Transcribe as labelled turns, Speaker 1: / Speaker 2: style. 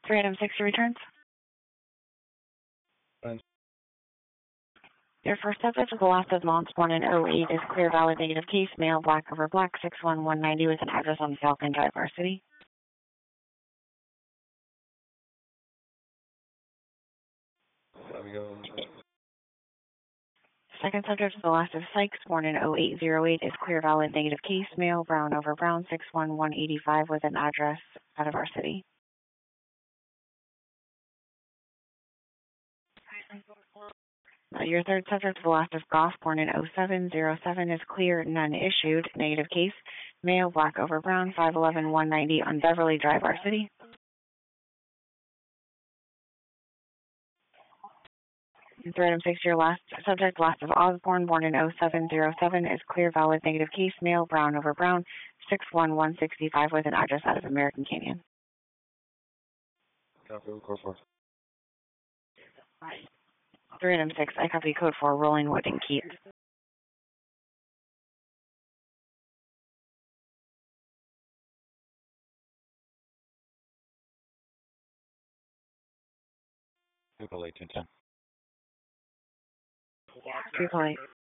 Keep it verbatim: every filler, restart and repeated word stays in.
Speaker 1: three item six returns.
Speaker 2: Fine.
Speaker 1: Your first subject is the last of months born in oh eight is clear valid negative case, male, black over black, six one one ninety with an address on Falcon Drive, Varsity.
Speaker 2: There we go.
Speaker 1: Second subject is the last of Sykes, born in oh eight oh eight, is clear valid negative case, male, brown over brown, six one one eight five with an address out of our city. Uh, your third subject is the last of Goff, born in oh seven oh seven, is clear, none issued, negative case, male, black over brown, five eleven one ninety on Beverly Drive, our city. Third item six, your last subject, last of Osborne, born in oh seven oh seven, is clear, valid, negative case, male, brown over brown, six one one six five with an address out of American Canyon.
Speaker 2: Copy, code four.
Speaker 1: Three item six, I copy code four, Rolling Wood and Keith.
Speaker 2: Triple eight ten ten.
Speaker 1: Triple eight.